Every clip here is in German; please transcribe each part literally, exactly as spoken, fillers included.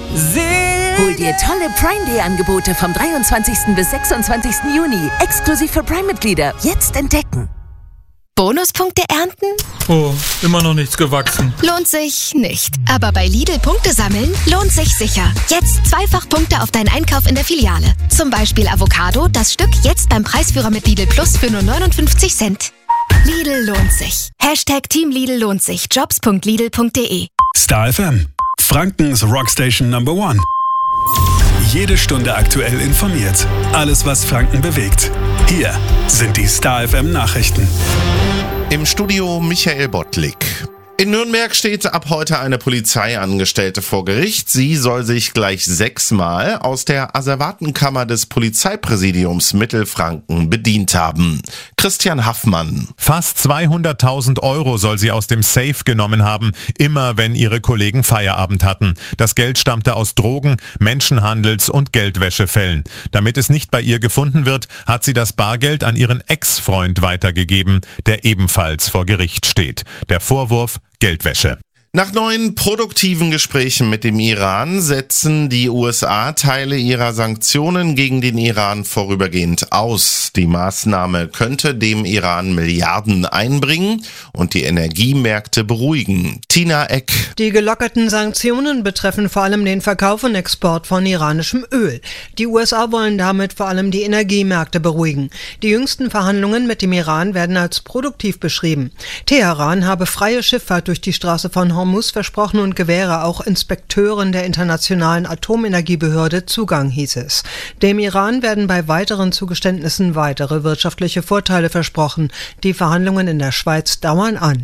Hol dir tolle Prime Day Angebote vom dreiundzwanzigsten bis sechsundzwanzigsten Juni. Exklusiv für Prime-Mitglieder. Jetzt entdecken. Bonuspunkte ernten? Oh, immer noch nichts gewachsen. Lohnt sich nicht. Aber bei Lidl Punkte sammeln lohnt sich sicher. Jetzt zweifach Punkte auf deinen Einkauf in der Filiale. Zum Beispiel Avocado, das Stück jetzt beim Preisführer mit Lidl Plus für nur neunundfünfzig Cent. Lidl lohnt sich. Hashtag Team Lidl lohnt sich. Jobs punkt lidl punkt de. Star F M. Frankens Rockstation Number One. Jede Stunde aktuell informiert. Alles, was Franken bewegt. Hier sind die Star F M Nachrichten. Im Studio Michael Bottlik. In Nürnberg steht ab heute eine Polizeiangestellte vor Gericht. Sie soll sich gleich sechsmal aus der Asservatenkammer des Polizeipräsidiums Mittelfranken bedient haben. Christian Haffmann. Fast zweihunderttausend Euro soll sie aus dem Safe genommen haben, immer wenn ihre Kollegen Feierabend hatten. Das Geld stammte aus Drogen-, Menschenhandels- und Geldwäschefällen. Damit es nicht bei ihr gefunden wird, hat sie das Bargeld an ihren Ex-Freund weitergegeben, der ebenfalls vor Gericht steht. Der Vorwurf: Geldwäsche. Nach neuen produktiven Gesprächen mit dem Iran setzen die U S A Teile ihrer Sanktionen gegen den Iran vorübergehend aus. Die Maßnahme könnte dem Iran Milliarden einbringen und die Energiemärkte beruhigen. Tina Eck. Die gelockerten Sanktionen betreffen vor allem den Verkauf und Export von iranischem Öl. Die U S A wollen damit vor allem die Energiemärkte beruhigen. Die jüngsten Verhandlungen mit dem Iran werden als produktiv beschrieben. Teheran habe freie Schifffahrt durch die Straße von Hormuz versprochen und gewähre auch Inspekteuren der Internationalen Atomenergiebehörde Zugang, hieß es. Dem Iran werden bei weiteren Zugeständnissen weitere wirtschaftliche Vorteile versprochen. Die Verhandlungen in der Schweiz dauern an.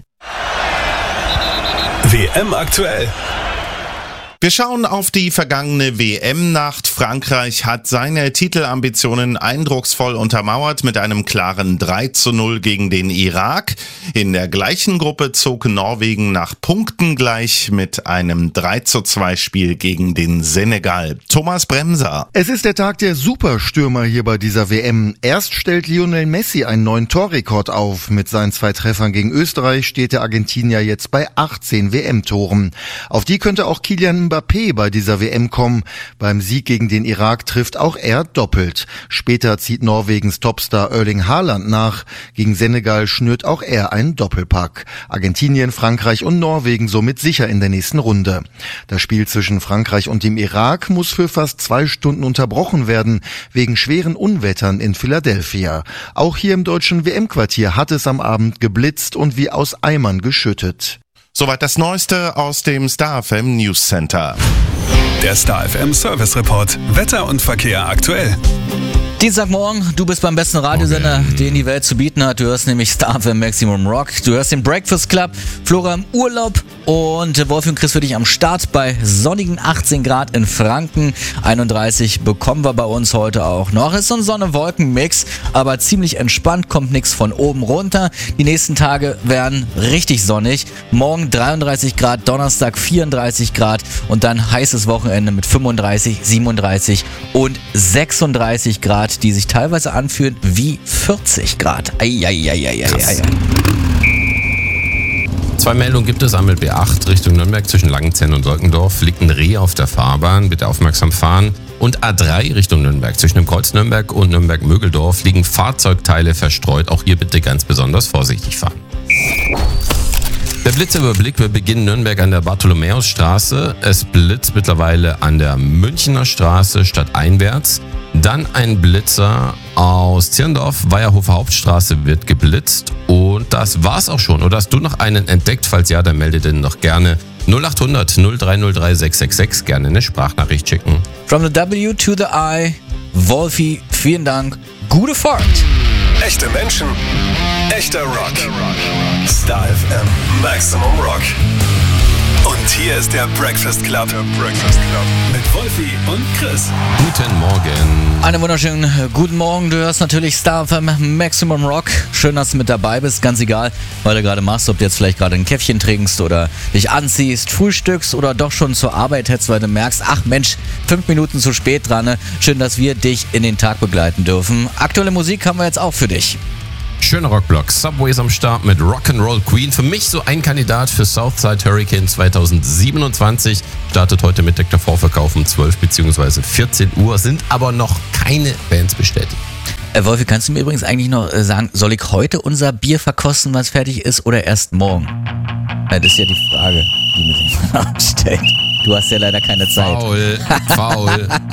W M aktuell. Wir schauen auf die vergangene W M-Nacht. Frankreich hat seine Titelambitionen eindrucksvoll untermauert mit einem klaren drei zu null gegen den Irak. In der gleichen Gruppe zog Norwegen nach Punkten gleich mit einem drei zu zwei Spiel gegen den Senegal. Thomas Bremser. Es ist der Tag der Superstürmer hier bei dieser W M. Erst stellt Lionel Messi einen neuen Torrekord auf. Mit seinen zwei Treffern gegen Österreich steht der Argentinier jetzt bei achtzehn W M-Toren. Auf die könnte auch Kylian Mbappé bei dieser W M kommen. Beim Sieg gegen den Irak trifft auch er doppelt. Später zieht Norwegens Topstar Erling Haaland nach. Gegen Senegal schnürt auch er einen Doppelpack. Argentinien, Frankreich und Norwegen somit sicher in der nächsten Runde. Das Spiel zwischen Frankreich und dem Irak muss für fast zwei Stunden unterbrochen werden, wegen schweren Unwettern in Philadelphia. Auch hier im deutschen W M-Quartier hat es am Abend geblitzt und wie aus Eimern geschüttet. Soweit das Neueste aus dem Star F M News Center. Der Star F M Service Report. Wetter und Verkehr aktuell. Dienstagmorgen, du bist beim besten Radiosender, okay, den die Welt zu bieten hat. Du hörst nämlich Star F M Maximum Rock. Du hörst den Breakfast Club, Flora im Urlaub und Wolfi und Chris für dich am Start bei sonnigen achtzehn Grad in Franken. einunddreißig bekommen wir bei uns heute auch noch. Ist so ein Sonne-Wolken-Mix, aber ziemlich entspannt, kommt nichts von oben runter. Die nächsten Tage werden richtig sonnig. Morgen dreiunddreißig Grad, Donnerstag vierunddreißig Grad und dann heißes Wochenende mit fünfunddreißig, siebenunddreißig und sechsunddreißig Grad, die sich teilweise anfühlen wie vierzig Grad. Eieieiei. Zwei Meldungen gibt es. Einmal B acht Richtung Nürnberg zwischen Langenzenn und Solkendorf liegt ein Reh auf der Fahrbahn. Bitte aufmerksam fahren. Und A drei Richtung Nürnberg zwischen dem Kreuz Nürnberg und Nürnberg-Mögeldorf liegen Fahrzeugteile verstreut. Auch hier bitte ganz besonders vorsichtig fahren. Der Blitzüberblick, wir beginnen Nürnberg an der Bartholomäusstraße. Es blitzt mittlerweile an der Münchner Straße stadteinwärts. Dann ein Blitzer aus Zirndorf, Weierhofer Hauptstraße wird geblitzt. Und das war's auch schon. Oder hast du noch einen entdeckt? Falls ja, dann melde den noch gerne. null acht hundert null drei null drei sechs sechs sechs, gerne eine Sprachnachricht schicken. From the W to the I, Wolfi, vielen Dank. Gute Fahrt. Echte Menschen, echter Rock. Star F M Maximum Rock. Und hier ist der Breakfast Club. Der Breakfast Club. Mit Wolfi und Chris. Guten Morgen. Einen wunderschönen guten Morgen. Du hörst natürlich Star F M Maximum Rock. Schön, dass du mit dabei bist. Ganz egal, was du gerade machst. Ob du jetzt vielleicht gerade ein Käffchen trinkst oder dich anziehst, frühstückst oder doch schon zur Arbeit hetzt, weil du merkst, ach Mensch, fünf Minuten zu spät dran. Ne? Schön, dass wir dich in den Tag begleiten dürfen. Aktuelle Musik haben wir jetzt auch für dich. Schöner Rockblock. Subways am Start mit Rock'n'Roll Queen. Für mich so ein Kandidat für Southside Hurricane zwanzig siebenundzwanzig. Startet heute Mittag der Vorverkauf um zwölf bzw. vierzehn Uhr. Sind aber noch keine Bands bestätigt. Äh, Wolfi, kannst du mir übrigens eigentlich noch äh, sagen, soll ich heute unser Bier verkosten, was fertig ist, oder erst morgen? Ja, das ist ja die Frage, die man sich stellt. Du hast ja leider keine Zeit. Faul, faul.